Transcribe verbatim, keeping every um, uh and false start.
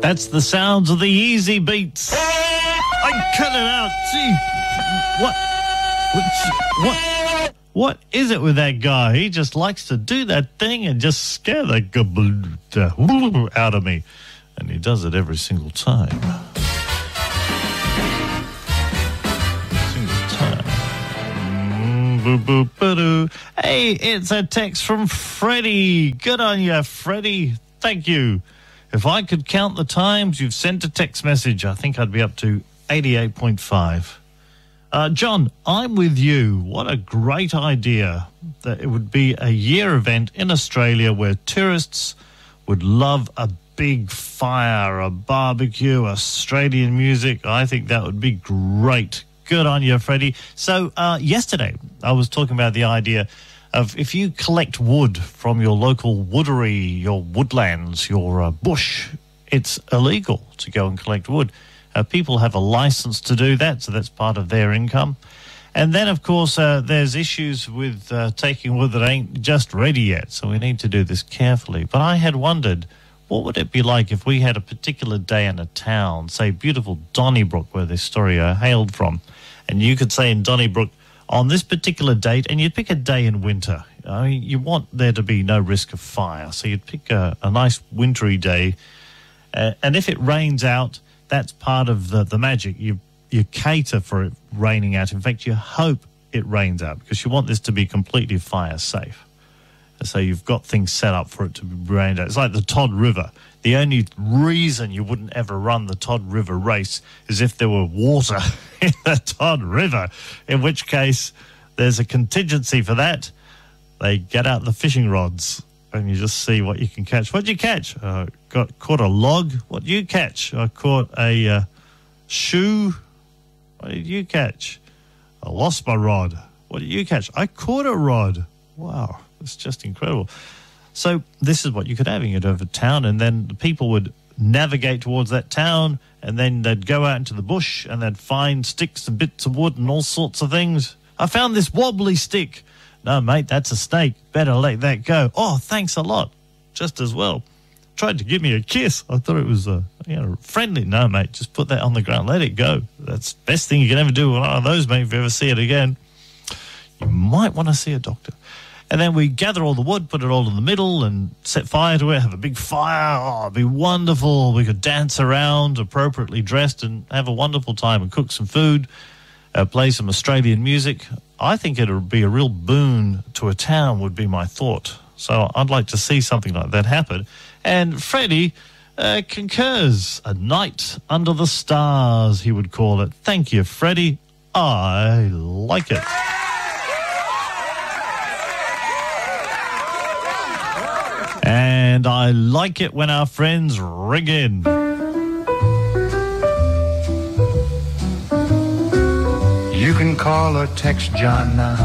That's the sounds of the Easy Beats. I cut it out. Gee, what? What? What is it with that guy? He just likes to do that thing and just scare the gabl- out of me. And he does it every single time. Single time. Mm, boo, boo, ba-doo. Hey, it's a text from Freddie. Good on you, Freddie. Thank you. If I could count the times you've sent a text message, I think I'd be up to eighty-eight point five. Uh, John, I'm with you. What a great idea that it would be a year event in Australia where tourists would love a big fire, a barbecue, Australian music. I think that would be great. Good on you, Freddie. So uh, yesterday I was talking about the idea of if you collect wood from your local woodery, your woodlands, your uh, bush, it's illegal to go and collect wood. Uh, people have a license to do that, so that's part of their income. And then, of course, uh, there's issues with uh, taking wood that ain't just ready yet, so we need to do this carefully. But I had wondered, what would it be like if we had a particular day in a town, say beautiful Donnybrook, where this story uh, hailed from, and you could say in Donnybrook, on this particular date, and you'd pick a day in winter. I mean, you want there to be no risk of fire, so you'd pick a, a nice wintry day, uh, and if it rains out, that's part of the, the magic. You you cater for it raining out. In fact, you hope it rains out because you want this to be completely fire safe. So you've got things set up for it to be rained out. It's like the Todd River. The only reason you wouldn't ever run the Todd River race is if there were water in the Todd River, in which case there's a contingency for that. They get out the fishing rods and you just see what you can catch. What'd you catch? Uh, got caught a log. What did you catch? I caught a uh, shoe. What did you catch? I lost my rod. What did you catch? I caught a rod. Wow, it's just incredible. So this is what you could have. You could have a town, and then the people would navigate towards that town, and then they'd go out into the bush, and they'd find sticks and bits of wood and all sorts of things. I found this wobbly stick. No, mate, that's a snake. Better let that go. Oh, thanks a lot. Just as well. Tried to give me a kiss. I thought it was uh, you know, friendly. No, mate, just put that on the ground. Let it go. That's the best thing you can ever do with one of those, mate, if you ever see it again. You might want to see a doctor. And then we gather all the wood, put it all in the middle and set fire to it, have a big fire. Oh, it'd be wonderful. We could dance around appropriately dressed and have a wonderful time and cook some food, uh, play some Australian music. I think it would be a real boon to a town would be my thought. So I'd like to see something like that happen. And Freddie uh, concurs. A night under the stars, he would call it. Thank you, Freddie. I like it. And I like it when our friends ring in. You can call or text John now.